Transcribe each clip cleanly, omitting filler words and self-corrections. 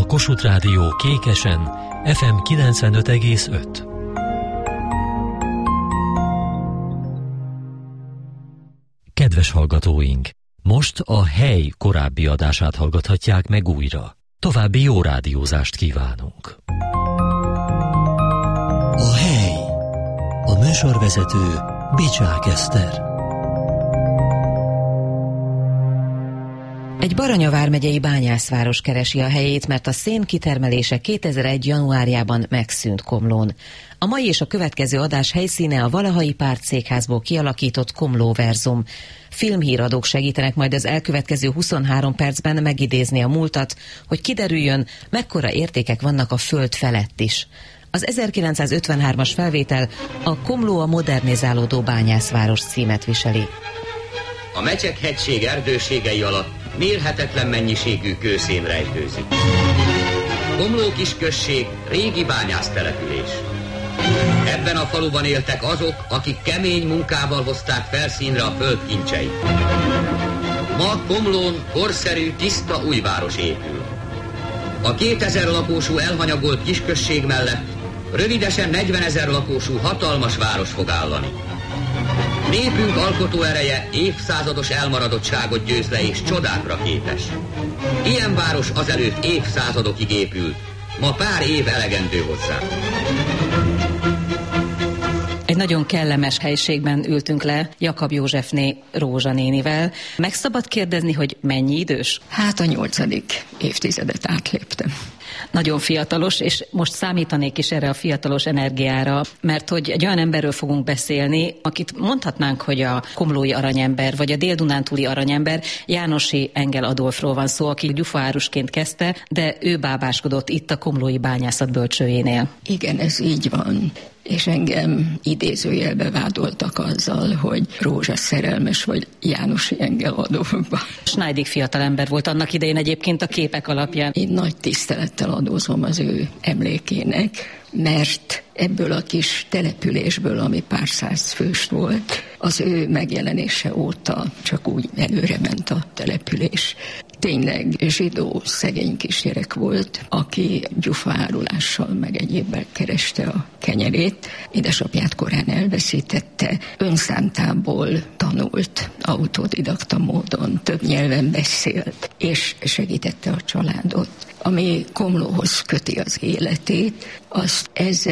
Kossuth Rádió Kékesen, FM 95,5. Kedves hallgatóink! Most a Hely korábbi adását hallgathatják meg újra. További jó rádiózást kívánunk! A Hely. A műsorvezető Bicsák Eszter. Egy Baranya vármegyei bányászváros keresi a helyét, mert a szén kitermelése 2001. januárjában megszűnt Komlón. A mai és a következő adás helyszíne a Valahai Pártszékházból kialakított Komlóverzum. Filmhíradók segítenek majd az elkövetkező 23 percben megidézni a múltat, hogy kiderüljön, mekkora értékek vannak a föld felett is. Az 1953-as felvétel a Komló a modernizálódó bányászváros címet viseli. A Mecsek-hegység erdőségei alatt mérhetetlen mennyiségű kőszén rejtőzik. Komló kisközség régi bányásztelepülés. Ebben a faluban éltek azok, akik kemény munkával hozták felszínre a föld kincseit. Ma Komlón korszerű, tiszta új város épül. A 2000 lakósú elhanyagolt kisközség mellett rövidesen 40 000 lakósú hatalmas város fog állani. Népünk alkotóereje évszázados elmaradottságot győz le és csodákra képes. Ilyen város azelőtt évszázadokig épült, ma pár év elegendő hozzá. Egy nagyon kellemes helyiségben ültünk le Jakab Józsefné Rózsa nénivel. Meg szabad kérdezni, hogy mennyi idős? Hát a 8. évtizedet átléptem. Nagyon fiatalos, és most számítanék is erre a fiatalos energiára, mert hogy egy olyan emberről fogunk beszélni, akit mondhatnánk, hogy a komlói aranyember, vagy a dél-dunántúli aranyember, Jánosi Engel Adolfról van szó, aki gyufaárusként kezdte, de ő bábáskodott itt a komlói bányászat bölcsőjénél. Igen, ez így van. És engem idézőjelbe vádoltak azzal, hogy Rózsa szerelmes vagy Jánosi Engel Adolfba. Schneidig fiatalember volt annak idején egyébként a képek alapján. Én nagy tisztelettel adózom az ő emlékének, mert ebből a kis településből, ami pár száz fős volt, az ő megjelenése óta csak úgy előre ment a település. Tényleg zsidó szegény kisgyerek volt, aki gyufaárulással meg egyébbel kereste a kenyerét. Édesapját korán elveszítette, önszámtából tanult, autodidakta módon, több nyelven beszélt, és segítette a családot. Ami Komlóhoz köti az életét, az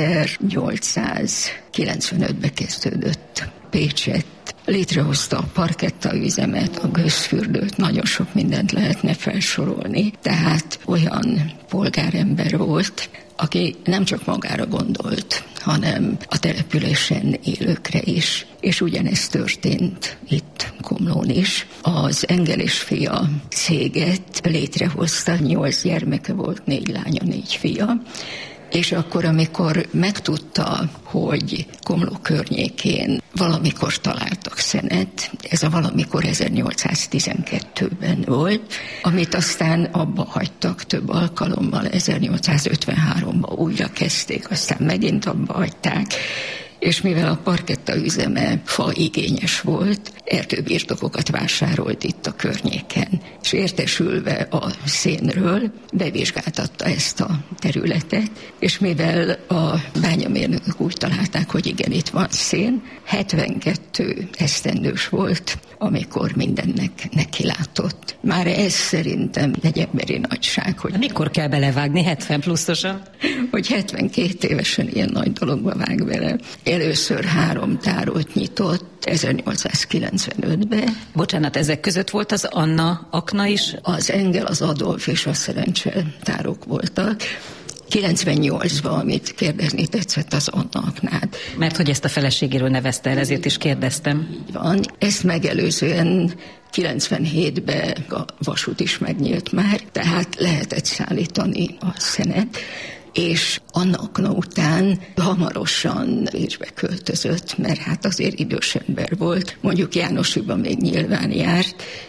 1895-ben kezdődött. Pécset létrehozta a parkettaüzemet, a gőzfürdőt, nagyon sok mindent lehetne felsorolni. Tehát olyan polgárember volt, aki nem csak magára gondolt, hanem a településen élőkre is. És ugyanezt történt itt Komlón is. Az Engel és fia céget létrehozta, 8 gyermeke volt, 4 lánya, 4 fia. És akkor, amikor megtudta, hogy Komló környékén valamikor találtak szenet, ez a valamikor 1812-ben volt, amit aztán abba hagytak több alkalommal, 1853-ban újra kezdték, aztán megint abba hagyták, és mivel a parkettaüzeme faigényes volt, erdőbirtokokat vásárolt itt a környéken, és értesülve a szénről bevizsgáltatta ezt a területet, és mivel a bányamérnökök úgy találták, hogy igen, itt van szén, 72 esztendős volt, amikor mindennek nekilátott. Már ez szerintem egy emberi nagyság. Hogy mikor kell belevágni 70 pluszosan? Hogy 72 évesen ilyen nagy dologba vág bele. Először 3 tárót nyitott 1895-ben. Bocsánat, ezek között volt az Anna akna is? Az Engel, az Adolf és a Szerencse tárok voltak. 98-ban, amit kérdezni tetszett, az Anna aknát. Mert hogy ezt a feleségéről nevezte el, ezért is kérdeztem. Így van. Ezt megelőzően 97-ben a vasút is megnyílt már, tehát lehetett szállítani a szenet, és annak után hamarosan Bécsbe költözött, mert hát azért idős ember volt, mondjuk Jánosiban még nyilván járt,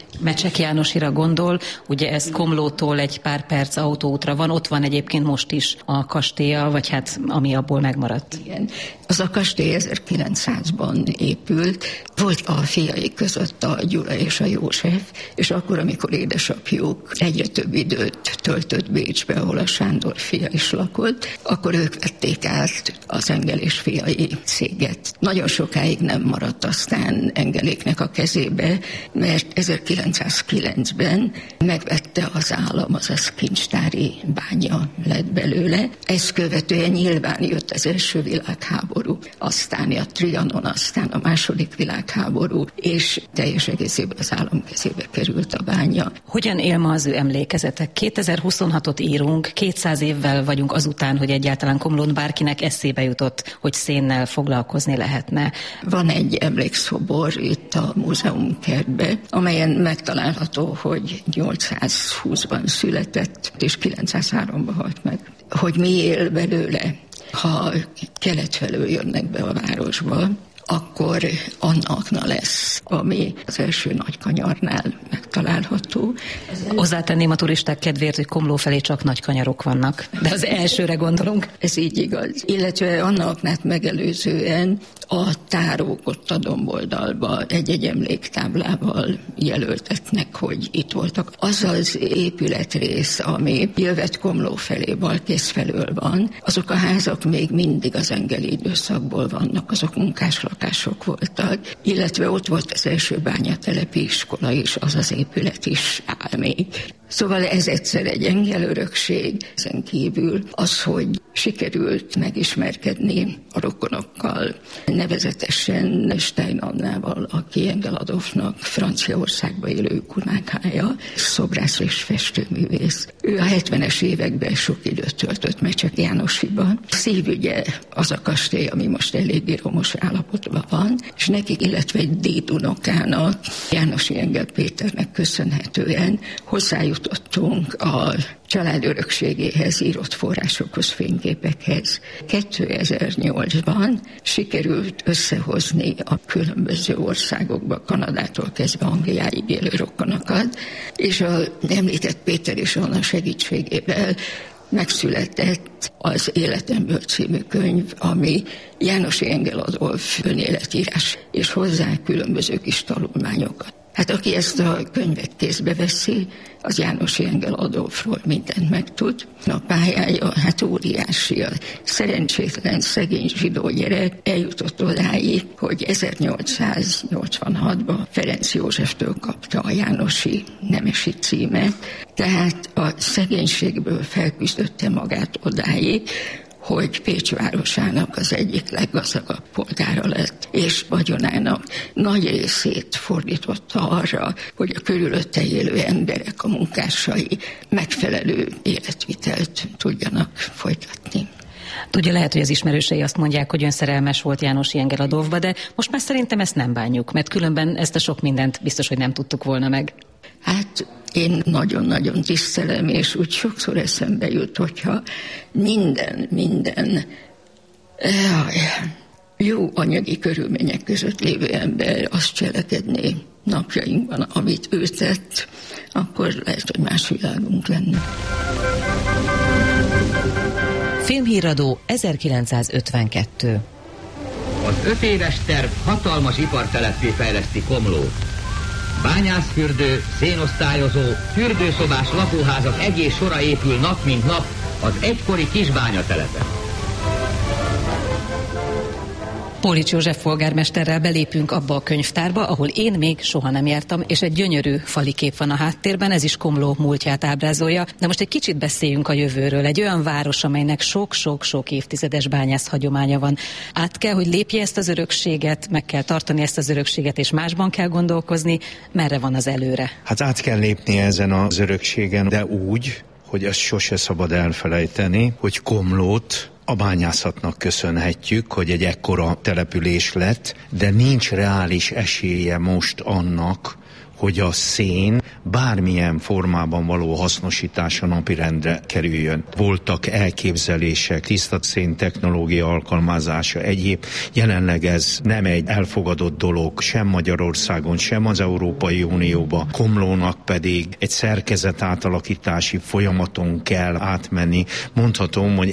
Mecsek Jánosira gondol, ugye ez Komlótól egy pár perc autóútra van, ott van egyébként most is a kastélya, vagy hát ami abból megmaradt. Igen. Az a kastély 1900-ban épült, volt a fiai között a Gyula és a József, és akkor, amikor édesapjuk egyre több időt töltött Bécsbe, ahol a Sándor fia is lakott, akkor ők vették át az Engel és fiai céget. Nagyon sokáig nem maradt aztán Engeléknek a kezébe, mert 1909-ben megvette az állam, azaz kincstári bánya lett belőle. Ezt követően nyilván jött az első világháború, aztán a Trianon, aztán a második világháború, és teljes egészében az állam kezébe került a bánya. Hogyan él ma az ő emlékezetek? 2026-ot írunk, 200 évvel vagyunk azután, hogy egyáltalán Komlón bárkinek eszébe jutott, hogy szénnel foglalkozni lehetne. Van egy emlékszobor itt a múzeumkertben, amelyen megtalálható, hogy 820-ban született, és 903-ban halt meg. Hogy mi él belőle? Ha kelet felől jönnek be a városba, akkor Anna lesz, ami az első Nagykanyarnál megtalálható. Hozzátenném a turisták kedvéért, hogy Komló felé csak nagy kanyarok vannak, de az elsőre gondolunk. Ez így igaz. Illetve Annaknát megelőzően a tárók ott a domboldalba egy emléktáblával jelöltetnek, hogy itt voltak. Az az épületrész, ami Jövet-Komló felé, Balkész felől van, azok a házak még mindig az engeli időszakból vannak, azok munkáslakások voltak, illetve ott volt az első bányatelepi iskola is, az az épület is áll még. Szóval ez egyszer egy engel örökség, ezen kívül az, hogy sikerült megismerkedni a rokonokkal, nevezetesen Stein Annával, aki Engel Adolfnak Franciaországba élő kunákája, szobrász és festőművész. Ő a 70-es években sok időt töltött Mecsek Jánosiban. Szívügye az a kastély, ami most eléggé romos állapotban van, és nekik, illetve egy dédunokának, Jánosi Engel Péternek köszönhetően hozzájutottunk a család örökségéhez, írott forrásokhoz, fényképekhez. 2008-ban sikerült összehozni a különböző országokba, Kanadától kezdve Angliáig élő rokonokat, és az említett Péter és Anna segítségével megszületett az Életemből című könyv, ami Jánosi Engel Adolf önéletírás, és hozzá különböző kis tanulmányokat. Hát aki ezt a könyvet kézbe veszi, az Jánosi Engel Adolfról mindent megtud. A pályája hát óriási. A szerencsétlen, szegény zsidó gyerek eljutott odáig, hogy 1886-ban Ferenc Józseftől kapta a Jánosi nemesi címet. Tehát a szegénységből felküzdötte magát odáig, hogy Pécs városának az egyik leggazdagabb polgára lett, és vagyonának nagy részét fordította arra, hogy a körülötte élő emberek, a munkásai megfelelő életvitelt tudjanak folytatni. Tudja, lehet, hogy az ismerősei azt mondják, hogy ön szerelmes volt Jánosi Engel Adolfba, de most már szerintem ezt nem bánjuk, mert különben ezt a sok mindent biztos, hogy nem tudtuk volna meg. Hát én nagyon-nagyon tisztelem, és úgy sokszor eszembe jut, hogyha minden jó anyagi körülmények között lévő ember azt cselekedné napjainkban, amit ő tett, akkor lehet, hogy más világunk lenne. Filmhíradó 1952. Az 5 éves terv hatalmas iparteleppé fejleszti Komlót. Bányászfürdő, szénosztályozó, fürdőszobás lakóházak egész sora épül nap mint nap az egykori kisbányatelepen. Pólics József polgármesterrel belépünk abba a könyvtárba, ahol én még soha nem jártam, és egy gyönyörű fali kép van a háttérben, ez is Komló múltját ábrázolja. De most egy kicsit beszéljünk a jövőről. Egy olyan város, amelynek sok-sok évtizedes bányász hagyománya van. Át kell, hogy lépje ezt az örökséget, meg kell tartani ezt az örökséget, és másban kell gondolkozni. Merre van az előre? Hát át kell lépni ezen az örökségen, de úgy, hogy ezt sose szabad elfelejteni, hogy Komlót a bányászatnak köszönhetjük, hogy egy ekkora település lett, de nincs reális esélye most annak, hogy a szén bármilyen formában való hasznosítása napirendre kerüljön. Voltak elképzelések, tiszta szén technológia alkalmazása, egyéb. Jelenleg ez nem egy elfogadott dolog, sem Magyarországon, sem az Európai Unióban. Komlónak pedig egy szerkezet átalakítási folyamaton kell átmenni. Mondhatom, hogy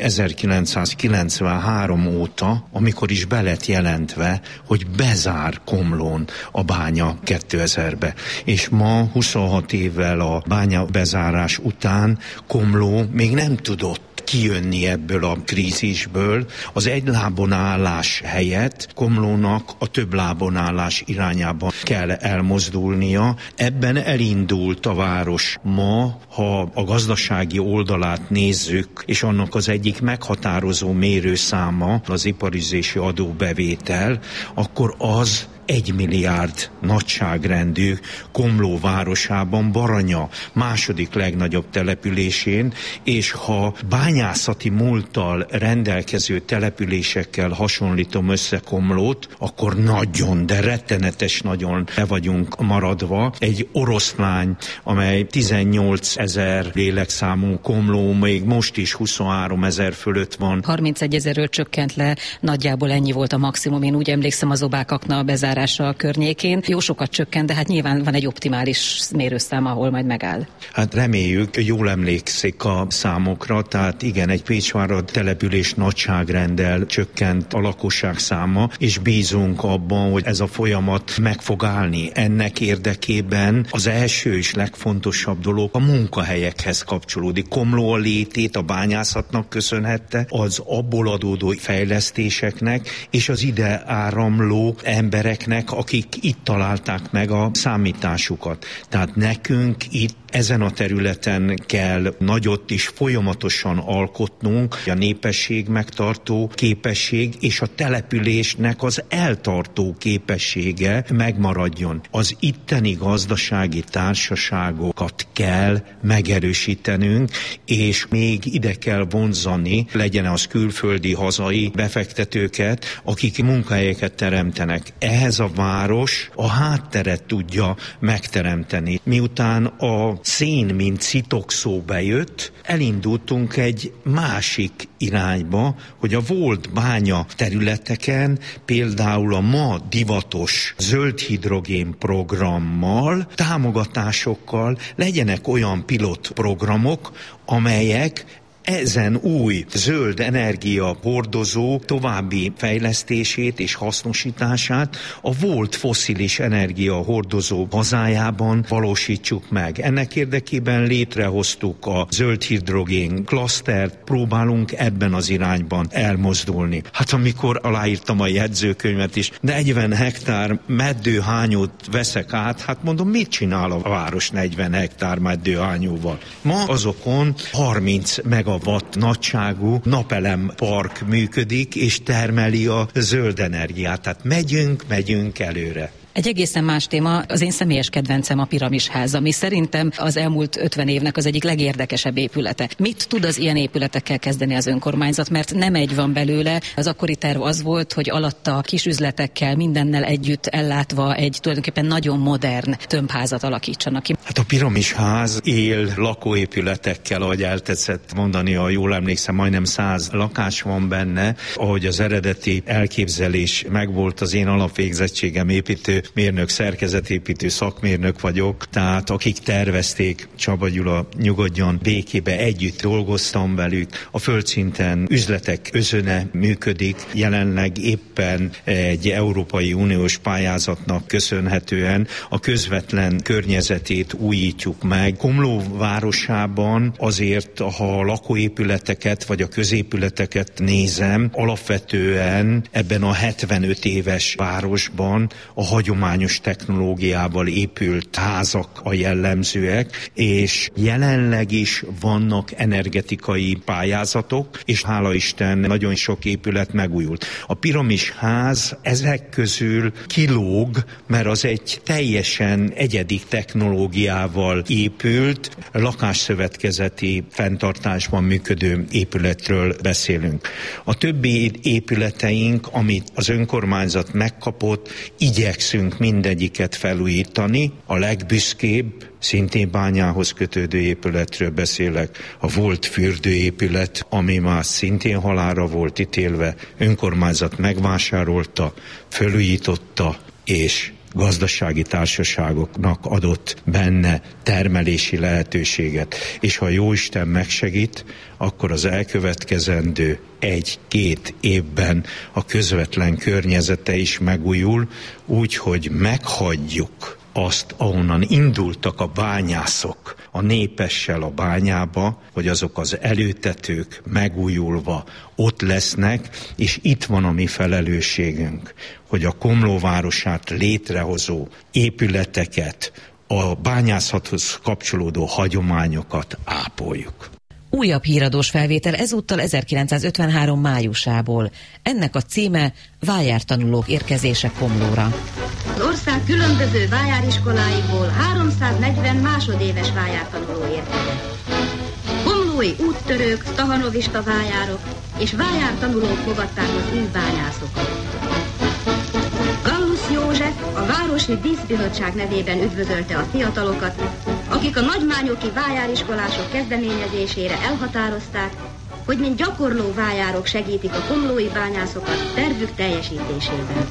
1993 óta, amikor is be lett jelentve, hogy bezár Komlón a bánya 2000-be. És ma 26 évvel a bánya bezárás után Komló még nem tudott kijönni ebből a krízisből. Az egy lábon állás helyett Komlónak a több lábon állás irányában kell elmozdulnia. Ebben elindult a város ma, ha a gazdasági oldalát nézzük, és annak az egyik meghatározó mérőszáma az iparüzési adóbevétel, akkor az 1 milliárd nagyságrendű Komló városában, Baranya második legnagyobb településén, és ha bányászati múlttal rendelkező településekkel hasonlítom össze Komlót, akkor nagyon, de rettenetes nagyon le vagyunk maradva. Egy oroszlány, amely 18 000 lélekszámú, Komló még most is 23 000 fölött van. 31 000-ről csökkent le, nagyjából ennyi volt a maximum. Én úgy emlékszem az Obákakna bezárása a környékén. Jó sokat csökkent, de hát nyilván van egy optimális mérőszám, ahol majd megáll. Hát reméljük, jól emlékszik a számokra, tehát igen, egy Pécsvárad település nagyságrenddel csökkent a lakosság száma, és bízunk abban, hogy ez a folyamat meg fog állni. Ennek érdekében az első és legfontosabb dolog a munkahelyekhez kapcsolódik. Komló a létét a bányászatnak köszönhette, az abból adódó fejlesztéseknek, és az ide áramló embereknek, akik itt találták meg a számításukat. Tehát nekünk itt ezen a területen kell nagyot is folyamatosan alkotnunk, a népesség megtartó képesség és a településnek az eltartó képessége megmaradjon. Az itteni gazdasági társaságokat kell megerősítenünk, és még ide kell vonzani, legyen az külföldi, hazai befektetőket, akik munkahelyeket teremtenek. Ehhez a város a hátteret tudja megteremteni. Miután a szén, mint szitokszó bejött, elindultunk egy másik irányba, hogy a volt bánya területeken például a ma divatos zöld hidrogén programmal, támogatásokkal legyenek olyan pilotprogramok, amelyek ezen új zöld energia hordozó további fejlesztését és hasznosítását a volt fosszilis energia hordozó hazájában valósítsuk meg. Ennek érdekében létrehoztuk a zöld hidrogén klasztert, próbálunk ebben az irányban elmozdulni. Hát amikor aláírtam a jegyzőkönyvet is, 40 hektár meddőhányót veszek át, hát mondom, mit csinál a város 40 hektár meddőhányóval? Ma azokon 30 megawatt nagyságú napelempark működik, és termeli a zöld energiát. Tehát megyünk előre. Egy egészen más téma, az én személyes kedvencem a Piramisház, ami szerintem az elmúlt 50 évnek az egyik legérdekesebb épülete. Mit tud az ilyen épületekkel kezdeni az önkormányzat? Mert nem egy van belőle. Az akkori terv az volt, hogy alatta kis üzletekkel, mindennel együtt ellátva egy tulajdonképpen nagyon modern tömbházat alakítsanak ki. Hát a Piramisház él lakóépületekkel, ahogy eltetszett mondani, ha jól emlékszem, majdnem 100 lakás van benne. Ahogy az eredeti elképzelés megvolt, az én alapvégzettségem építőmérnök, szerkezetépítő szakmérnök vagyok, tehát akik tervezték, Csaba Gyula nyugodjon békébe, együtt dolgoztam velük. A földszinten üzletek özöne működik, jelenleg éppen egy Európai Uniós pályázatnak köszönhetően a közvetlen környezetét újítjuk meg. Komló városában azért, ha a lakóépületeket vagy a középületeket nézem, alapvetően ebben a 75 éves városban a hagyományos technológiával épült házak a jellemzőek, és jelenleg is vannak energetikai pályázatok, és hála Isten nagyon sok épület megújult. A Piramisház ezek közül kilóg, mert az egy teljesen egyedi technológiával épült, lakásszövetkezeti fenntartásban működő épületről beszélünk. A többi épületeink, amit az önkormányzat megkapott, igyekszünk igyekszünk mindegyiket felújítani. A legbüszkébb, szintén Bányához kötődő épületről beszélek, a volt fürdőépület, ami már szintén halálra volt ítélve, önkormányzat megvásárolta, felújította, és gazdasági társaságoknak adott benne termelési lehetőséget. És ha Jóisten megsegít, akkor az elkövetkezendő 1-2 évben a közvetlen környezete is megújul, úgyhogy meghagyjuk azt, ahonnan indultak a bányászok a népessel a bányába, hogy azok az előtetők megújulva ott lesznek, és itt van a mi felelősségünk, hogy a Komló városát létrehozó épületeket, a bányászathoz kapcsolódó hagyományokat ápoljuk. Újabb híradós felvétel ezúttal 1953. májusából. Ennek a címe Vájártanulók érkezése Komlóra. Az ország különböző vájáriskoláiból 340 másodéves vájártanuló érkezett. Komlói úttörők, stahanovista vájárok és vájártanulók fogadták az új bányászokat. Gallus József a Városi Díszbizottság nevében üdvözölte a fiatalokat, akik a nagymányoki vájáriskolások kezdeményezésére elhatározták, hogy mint gyakorló vájárok segítik a komlói bányászokat tervük teljesítésében.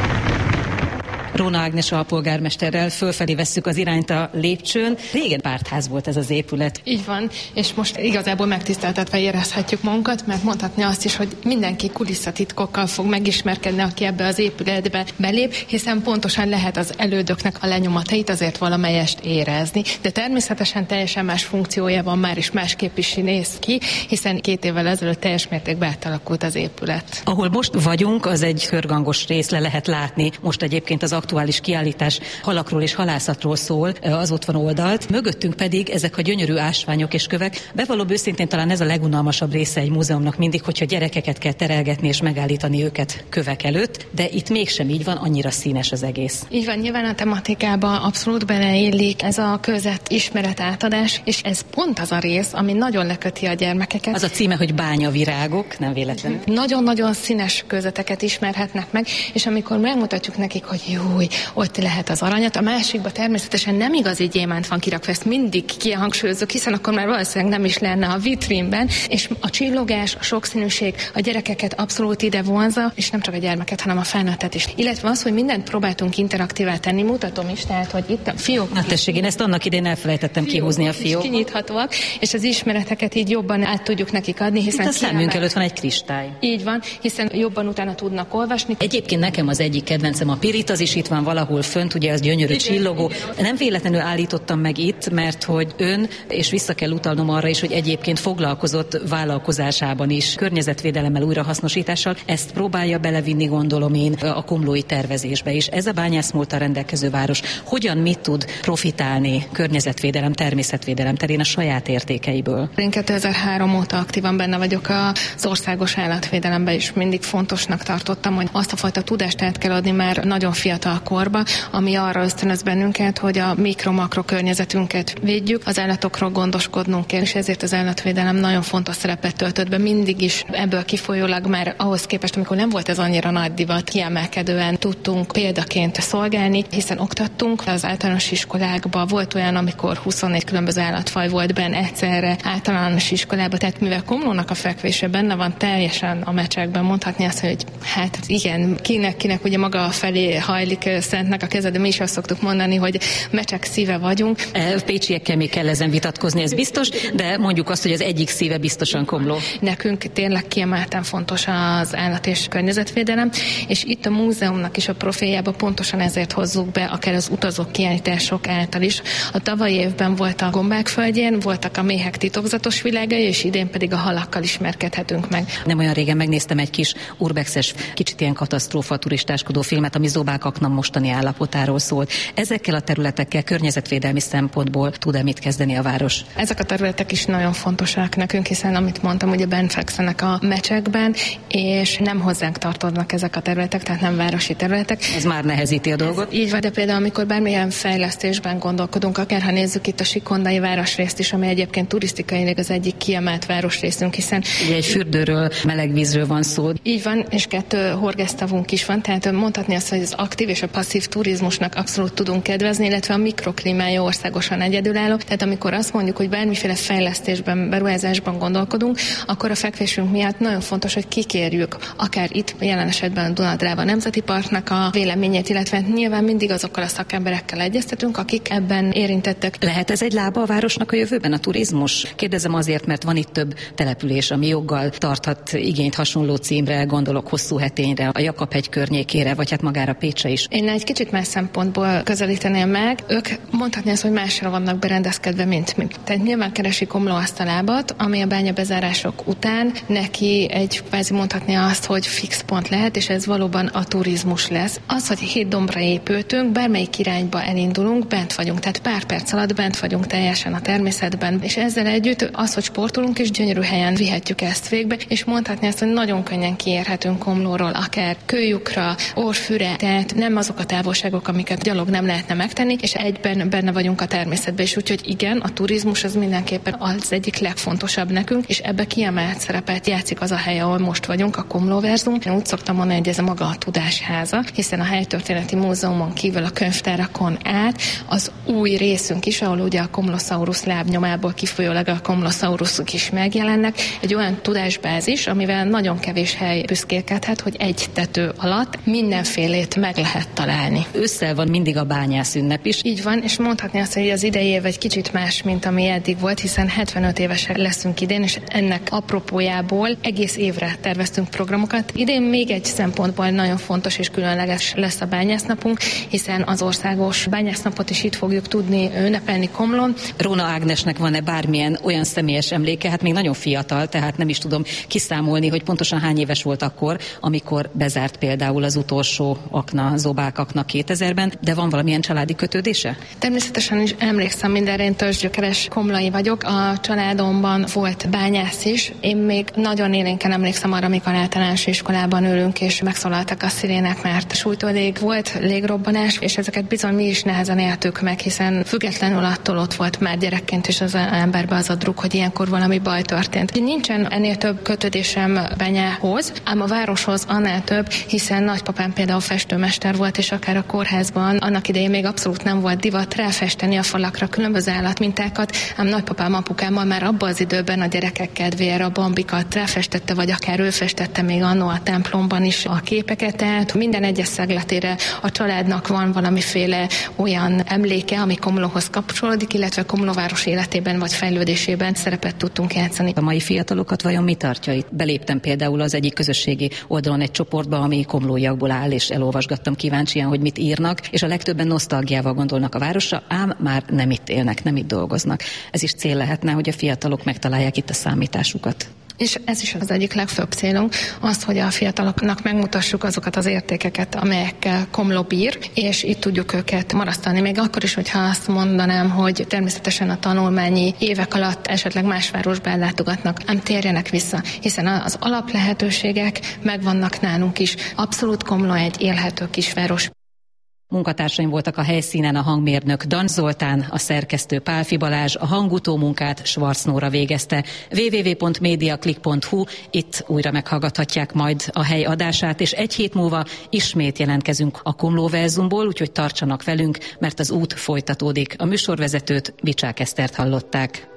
Róna Ágnes alpolgármesterrel fölfelé vesszük az irányt a lépcsőn. Régen pártház volt ez az épület. Így van, és most igazából megtiszteltetve érezhetjük magunkat, mert mondhatni azt is, hogy mindenki kulisszatitkokkal fog megismerkedni, aki ebbe az épületbe belép, hiszen pontosan lehet az elődöknek a lenyomatait azért valamelyest érezni, de természetesen teljesen más funkciója van már, és másképp is néz ki, hiszen 2 évvel ezelőtt teljes mértékben átalakult az épület. Ahol most vagyunk, az egy körgangos rész, le lehet látni. Most egyébként az aktuális kiállítás halakról és halászatról szól, az ott van oldalt. Mögöttünk pedig ezek a gyönyörű ásványok és kövek. Bevallom őszintén, talán ez a legunalmasabb része egy múzeumnak mindig, hogyha gyerekeket kell terelgetni és megállítani őket kövek előtt, de itt mégsem így van, annyira színes az egész. Így van, nyilván a tematikába abszolút beleillik ez a közvet ismeret átadás, és ez pont az a rész, ami nagyon leköti a gyermekeket. Az a címe, hogy bányavirágok, nem véletlenül. Nagyon-nagyon színes közveteket ismerhetnek meg, és amikor megmutatjuk nekik, hogy jó, ott lehet az aranyat. A másikban természetesen nem igazi gyémánt van kirakva, ezt mindig kihangsúlyozok, hiszen akkor már valószínűleg nem is lenne a vitrínben, és a csillogás, a sokszínűség a gyerekeket abszolút ide vonza, és nem csak a gyermeket, hanem a felnőttet is. Illetve az, hogy mindent próbáltunk interaktívá tenni, mutatom is, tehát, hogy itt a fiók. Na tessék, én ezt annak idején elfelejtettem kihúzni a fiók. Kinyithatóak, és az ismereteket így jobban át tudjuk nekik adni, hiszen itt a szemünk előtt van egy kristály. Így van, hiszen jobban utána tudnak olvasni. Egyébként nekem az egyik kedvencem a pirit, az is itt van valahol fönt, ugye az gyönyörű csillogó. Nem véletlenül állítottam meg itt, mert hogy ön, és vissza kell utalnom arra is, hogy egyébként foglalkozott vállalkozásában is környezetvédelemmel, újrahasznosítással. Ezt próbálja belevinni, gondolom én, a komlói tervezésbe is. Ez a bányászmúlttal rendelkező város hogyan mit tud profitálni környezetvédelem, természetvédelem terén a saját értékeiből? Én 2003 óta aktívan benne vagyok az országos állatvédelemben, és mindig fontosnak tartottam, hogy azt a fajta tudást át kell adni már nagyon fiatal korba, ami arra ösztönöz bennünket, hogy a mikro-makro környezetünket védjük, az állatokról gondoskodnunk kell, és ezért az állatvédelem nagyon fontos szerepet töltött be mindig is. Ebből kifolyólag már ahhoz képest, amikor nem volt ez annyira nagy divat, kiemelkedően tudtunk példaként szolgálni, hiszen oktattunk. Az általános iskolákban volt olyan, amikor 24 különböző állatfaj volt benne egyszerre általános iskolában, tehát mivel Komlónak a fekvése benne van teljesen a mecsekben, mondhatni azt, hogy hát igen, kinek ugye maga felé hajlik Szentnek a keze, de mi is azt szoktuk mondani, hogy mecsek szíve vagyunk. Pécsiekkel még kell ezen vitatkozni, ez biztos, de mondjuk azt, hogy az egyik szíve biztosan Komló. Nekünk tényleg kiemelten fontos az állat- és környezetvédelem, és itt a múzeumnak is a profiljába pontosan ezért hozzuk be, akár az utazók kiállítások által is. A tavalyi évben volt a Gombák földjén, voltak a méhek titokzatos világai, és idén pedig a halakkal ismerkedhetünk meg. Nem olyan régen megnéztem egy kis urbexes, kicsit ilyen katasztrófa turistáskodó filmet, ami Zobákaknak mostani állapotáról szólt. Ezekkel a területekkel környezetvédelmi szempontból tud-e mit kezdeni a város? Ezek a területek is nagyon fontosak nekünk, hiszen amit mondtam, ugye bent fekszenek a mecsekben, és nem hozzánk tartoznak ezek a területek, tehát nem városi területek. Ez már nehezíti a dolgot. Így van, de például amikor bármilyen fejlesztésben gondolkodunk, akár ha nézzük itt a Sikondai városrészt is, ami egyébként turisztikailag az egyik kiemelt városrészünk, hiszen ugye egy fürdőről, meleg vízről van szó. Így van, és 2 horgásztavunk is van, tehát mondhatni azt, hogy az aktív és és a passzív turizmusnak abszolút tudunk kedvezni, illetve a mikroklímája országosan egyedülálló. Tehát amikor azt mondjuk, hogy bármiféle fejlesztésben, beruházásban gondolkodunk, akkor a fekvésünk miatt nagyon fontos, hogy kikérjük akár itt jelen esetben a Duna-Dráva Nemzeti Parknak a véleményét, illetve nyilván mindig azokkal a szakemberekkel egyeztetünk, akik ebben érintettek. Lehet ez egy lába a városnak a jövőben, a turizmus? Kérdezem azért, mert van itt több település, ami joggal tarthat igényt hasonló címre, gondolok Hosszúhetényre, a Jakab-hegy környékére, vagy hát magára Pécsre is. Én egy kicsit más szempontból közelíteném meg. Ők mondhatni azt, hogy másra vannak berendezkedve, mint mi. Tehát nyilván keresi Komló azt a lábat, ami a bányabezárások után neki egy kvázi mondhatni azt, hogy fix pont lehet, és ez valóban a turizmus lesz. Az, hogy 7 dombra épültünk, bármelyik irányba elindulunk, bent vagyunk, tehát pár perc alatt bent vagyunk teljesen a természetben, és ezzel együtt az, hogy sportolunk, és gyönyörű helyen vihetjük ezt végbe, és mondhatni azt, hogy nagyon könnyen kiérhetünk Komlóról, akár Kőlyukra, Orfűre, tehát nem azok a távolságok, amiket gyalog nem lehetne megtenni, és egyben benne vagyunk a természetben, és úgyhogy igen, a turizmus az mindenképpen az egyik legfontosabb nekünk, és ebbe kiemelt szerepet játszik az a hely, ahol most vagyunk, a Komlóverzum. Én úgy szoktam mondani, hogy ez a maga a tudásháza, hiszen a Helytörténeti Múzeumon kívül a könyvtárakon át az új részünk is, ahol ugye a Komlosaurus lábnyomából kifolyólag a Komlosaurusok is megjelennek, egy olyan tudásbázis, amivel nagyon kevés hely büszkélkedhet, hogy egy tető alatt mindenfélét meg lehet találni. Ősszel van mindig a bányász ünnep is. Így van, és mondhatni azt, hogy az idei év egy kicsit más, mint ami eddig volt, hiszen 75 évesek leszünk idén, és ennek apropójából egész évre terveztünk programokat. Idén még egy szempontból nagyon fontos és különleges lesz a bányásznapunk, hiszen az országos bányásznapot is itt fogjuk tudni ünnepelni Komlón. Róna Ágnesnek van-e bármilyen olyan személyes emléke? Hát még nagyon fiatal, tehát nem is tudom kiszámolni, hogy pontosan hány éves volt akkor, amikor bezárt például az utolsó akna, Zobák akna 2000-ben, de van valamilyen családi kötődése? Természetesen is emlékszem mindenre, én törzsgyökeres komlói vagyok. A családomban volt bányász is. Én még nagyon élénken emlékszem arra, amikor általános iskolában ülünk, és megszólaltak a szirének, mert sújtó lég volt, légrobbanás, és ezeket bizony mi is nehezen éltük meg, hiszen függetlenül attól ott volt már gyerekként is az emberbe az a druk, hogy ilyenkor valami baj történt. Nincsen ennél több kötődésem bányához, ám a városhoz annál több, hiszen nagypapám például festőmester volt, és akár a kórházban annak idején még abszolút nem volt divat ráfesteni a falakra különböző állatmintákat, ám nagypapám apukámmal már abban az időben a gyerekek kedvére a bambikat ráfestette, vagy akár ő festette még annó a templomban is a képeket, tehát minden egyes szegletére a családnak van valamiféle olyan emléke, ami Komlóhoz kapcsolódik, illetve Komlóváros életében vagy fejlődésében szerepet tudtunk játszani. A mai fiatalokat vajon mi tartja itt? Beléptem például az egyik közösségi oldalon egy csoportba, ami komlóiakból áll, és elolvasgattam kíváncsian, hogy mit írnak, és a legtöbben nosztalgiával gondolnak a városra, ám már nem itt élnek, nem itt dolgoznak. Ez is cél lehetne, hogy a fiatalok megtalálják itt a számításukat. És ez is az egyik legfőbb célunk, az, hogy a fiataloknak megmutassuk azokat az értékeket, amelyekkel Komló bír, és itt tudjuk őket marasztalni. Még akkor is, hogyha azt mondanám, hogy természetesen a tanulmányi évek alatt esetleg más városba ellátogatnak, ám térjenek vissza, hiszen az alaplehetőségek megvannak nálunk is. Abszolút Komló egy élhető kisváros. Munkatársaim voltak a helyszínen, a hangmérnök Dan Zoltán, a szerkesztő Pálfi Balázs, a hangutómunkát Schwarz Nóra végezte. www.mediaclick.hu, itt újra meghallgathatják majd a hely adását, és egy hét múlva ismét jelentkezünk a Komlóverzumból, úgyhogy tartsanak velünk, mert az út folytatódik. A műsorvezetőt, Vicsák Esztert hallották.